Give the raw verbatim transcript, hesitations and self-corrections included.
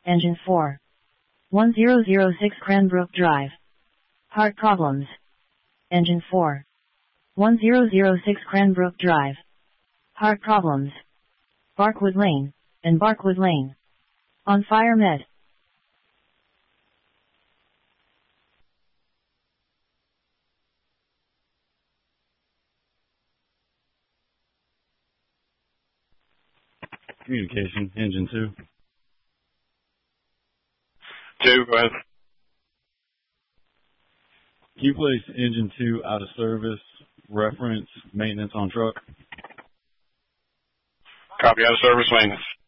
Engine four. one zero zero six Cranbrook Drive. Heart problems. Engine four. one zero zero six Cranbrook Drive. Heart problems. Barkwood Lane, and Barkwood Lane. On fire med. Communication, engine two. Two, go ahead. Can you place engine two out of service, reference, maintenance on truck? Copy, out of service, maintenance.